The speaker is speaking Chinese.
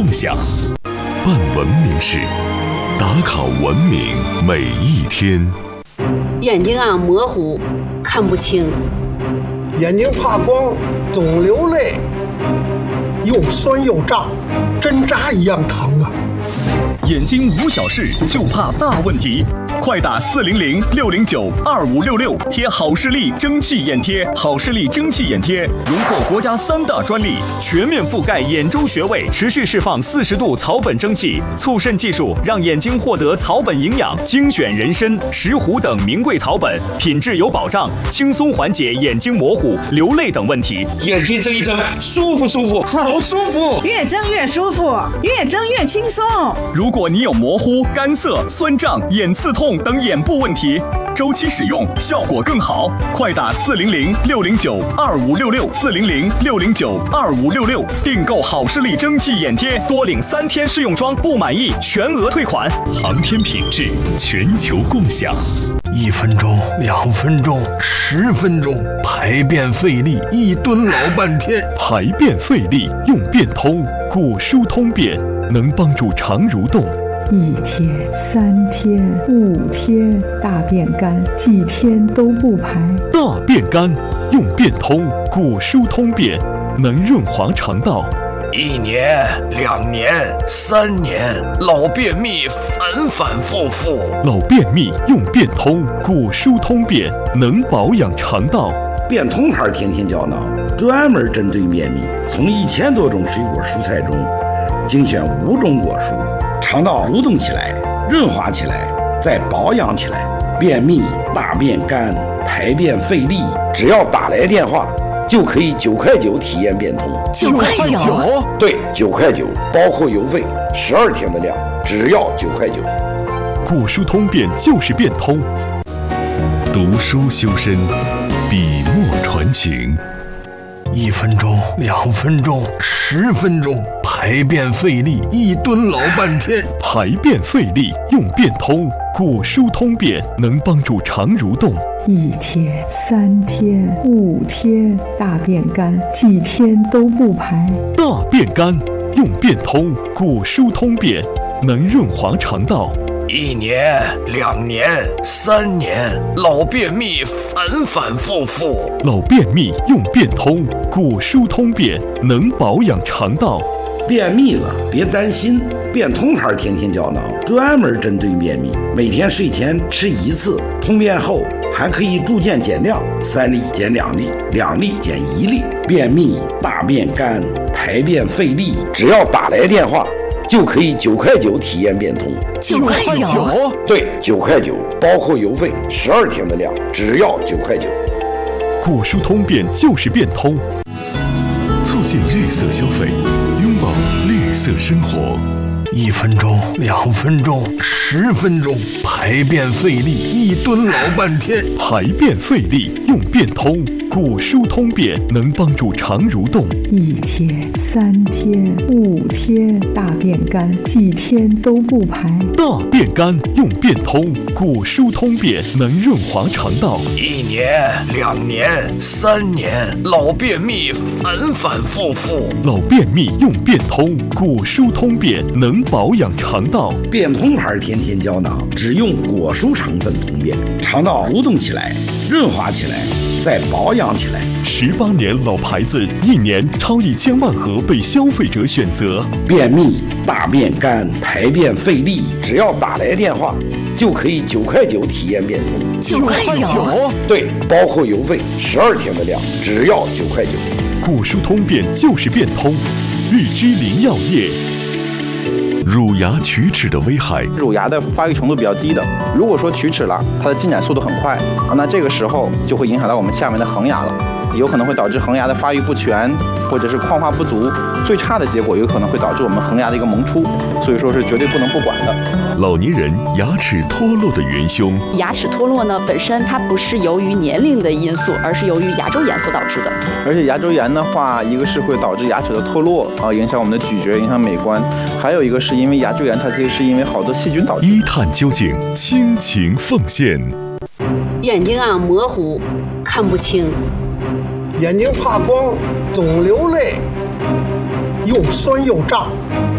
共享，办文明事，打卡文明每一天。 眼睛模糊，看不清； 眼睛怕光，总流泪，又酸又胀，针扎一样疼啊！ 眼睛无小事，就怕大问题。快打400-609-2566，贴好视力蒸汽眼贴。好视力蒸汽眼贴荣获国家3大专利，全面覆盖眼周穴位，持续释放40度草本蒸汽，促渗技术让眼睛获得草本营养。精选人参、石斛等名贵草本，品质有保障，轻松缓解眼睛模糊、流泪等问题。 眼睛睁一睁，舒服舒服，好舒服， 越睁越舒服，越睁越轻松。 如果你有模糊、干涩、酸胀、眼刺痛等眼部问题，周期使用效果更好。快打400-609-2566，400-609-2566，订购好视力蒸汽眼贴，多领3天试用装，不满意全额退款。 航天品质，全球共享。 1分钟、2分钟、10分钟，排便费力，一蹲老半天。 排便费力用便通，果蔬通便，能帮助肠蠕动。 1天、3天、5天，大便干，几天都不排。 大便干用便通，果蔬通便，能润滑肠道。 1年、2年、3年，老便秘反反复复。 老便秘用便通，果蔬通便，能保养肠道。 便通牌天天胶囊专门针对便秘，从1000多种水果蔬菜中精选5种果蔬，肠道蠕动起来，润滑起来，再保养起来。便秘、大便干、排便费力，只要打来电话，就可以9块9体验便通。 9块9？ 对，9块9，包括邮费，12天的量，只要9块9。 果蔬通便就是便通。读书修身，笔墨传情。 1分钟、2分钟、10分钟，排便费力，一蹲老半天。 排便费力用便通，果蔬通便，能帮助肠蠕动。 1天、3天、5天，大便干，几天都不排。 大便干用便通，果蔬通便，能润滑肠道。 1年、2年、3年，老便秘反反复复。 老便秘用便通，果蔬通便，能保养肠道。 便秘了别担心，便通牌天天胶囊专门针对便秘，每天睡前吃1次，通便后还可以逐渐减量，3粒减2粒，2粒减1粒。便秘、大便干、排便费力，只要打来电话，就可以9块9体验便通。 9块9？ 对，9块9，包括邮费，12天的量，只要9块9。 果蔬通便就是便通，促进绿色消费，拥抱绿色生活。 1分钟、2分钟、10分钟，排便费力，一蹲老半天。 排便费力用便通，果蔬通便，能帮助肠蠕动。 1天、3天、5天，大便干，几天都不排。 大便干用便通，果蔬通便，能润滑肠道。 1年、2年、3年，老便秘反反复复。 老便秘用便通，果蔬通便，能保养肠道。 便通牌天天胶囊只用果蔬成分通便，肠道蠕动起来，润滑起来，再保养起来。 18年老牌子，1年超1000万盒被消费者选择。 便秘、大便干、排便费力，只要打来电话，就可以9块9体验便通。 9块9？ 对，包括邮费，12天的量，只要9块9。 果蔬通便就是便通，日之林药业。乳牙龋齿的危害， 乳牙的发育程度比较低的，如果说龋齿了，它的进展速度很快，那这个时候就会影响到我们下面的恒牙了，有可能会导致恒牙的发育不全，或者是矿化不足，最差的结果有可能会导致我们恒牙的一个萌出，所以说是绝对不能不管的。 老年人牙齿脱落的元凶， 牙齿脱落呢，本身它不是由于年龄的因素，而是由于牙周炎所导致的。 而且牙周炎的话，一个是会导致牙齿的脱落影响我们的咀嚼，影响美观，还有一个是因为牙周炎它其实是因为好多细菌导致。 一探究竟，倾情奉献。 眼睛模糊，看不清； 眼睛怕光，总流泪，又酸又胀。